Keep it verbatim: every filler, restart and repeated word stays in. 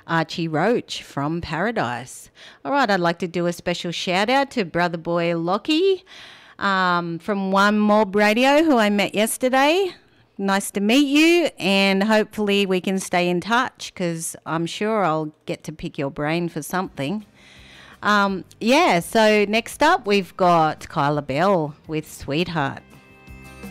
Archie Roach from Paradise. All right, I'd like to do a special shout out to brother boy Lockie um, from One Mob Radio, who I met yesterday. Nice to meet you, and hopefully we can stay in touch because I'm sure I'll get to pick your brain for something. Um, yeah, so next up we've got Kyla Bell with Sweetheart.